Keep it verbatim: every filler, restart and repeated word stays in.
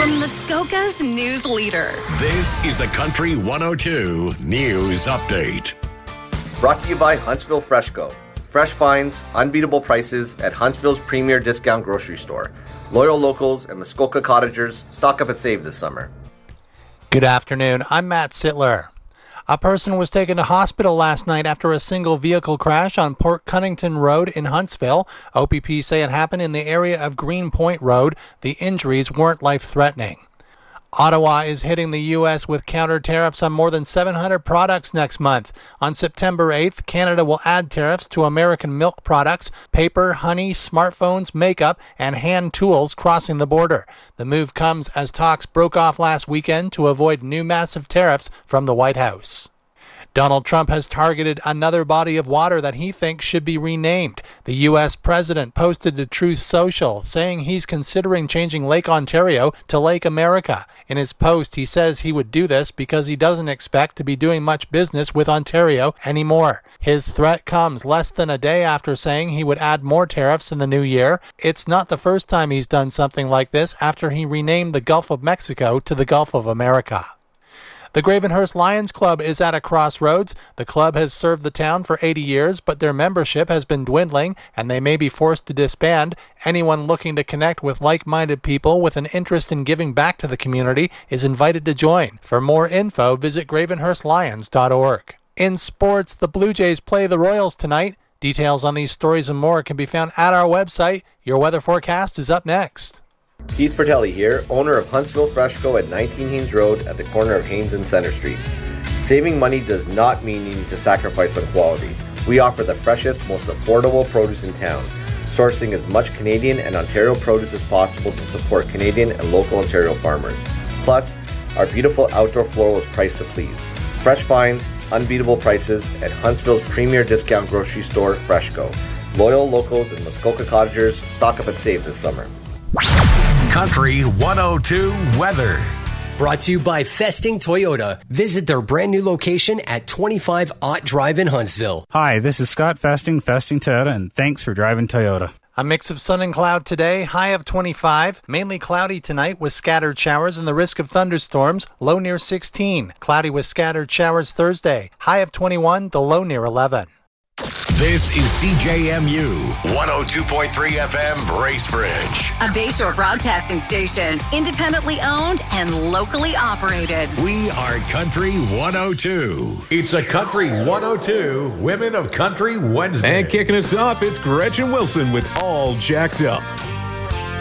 Muskoka's news leader. This is the Country one oh two News Update. Brought to you by Huntsville Freshco. Fresh finds, unbeatable prices at Huntsville's premier discount grocery store. Loyal locals and Muskoka cottagers stock up and save this summer. Good afternoon. I'm Matt Sittler. A person was taken to hospital last night after a single vehicle crash on Port Cunnington Road in Huntsville. O P P say it happened in the area of Green Point Road. The injuries weren't life-threatening. Ottawa is hitting the U S with counter tariffs on more than seven hundred products next month. On September eighth, Canada will add tariffs to American milk products, paper, honey, smartphones, makeup, and hand tools crossing the border. The move comes as talks broke off last weekend to avoid new massive tariffs from the White House. Donald Trump has targeted another body of water that he thinks should be renamed. The U S president posted to Truth Social saying he's considering changing Lake Ontario to Lake America. In his post, he says he would do this because he doesn't expect to be doing much business with Ontario anymore. His threat comes less than a day after saying he would add more tariffs in the new year. It's not the first time he's done something like this after he renamed the Gulf of Mexico to the Gulf of America. The Gravenhurst Lions Club is at a crossroads. The club has served the town for eighty years, but their membership has been dwindling, and they may be forced to disband. Anyone looking to connect with like-minded people with an interest in giving back to the community is invited to join. For more info, visit gravenhurst lions dot org. In sports, the Blue Jays play the Royals tonight. Details on these stories and more can be found at our website. Your weather forecast is up next. Keith Bertelli here, owner of Huntsville Freshco at nineteen Haynes Road at the corner of Haynes and Center Street. Saving money does not mean you need to sacrifice on quality. We offer the freshest, most affordable produce in town, sourcing as much Canadian and Ontario produce as possible to support Canadian and local Ontario farmers. Plus, our beautiful outdoor floral is priced to please. Fresh finds, unbeatable prices at Huntsville's premier discount grocery store, Freshco. Loyal locals and Muskoka cottagers stock up and save this summer. Country one oh two weather. Brought to you by Festing Toyota. Visit their brand new location at twenty-five Ott Drive in Huntsville. Hi, this is Scott Festing, Festing Toyota, and thanks for driving Toyota. A mix of sun and cloud today, high of twenty-five. Mainly cloudy tonight with scattered showers and the risk of thunderstorms, low near sixteen. Cloudy with scattered showers Thursday, high of twenty-one, the low near eleven. This is C J M U one oh two point three F M Bracebridge. A Bayshore broadcasting station, independently owned and locally operated. We are Country one oh two. It's a Country one oh two Women of Country Wednesday. And kicking us off, it's Gretchen Wilson with All Jacked Up.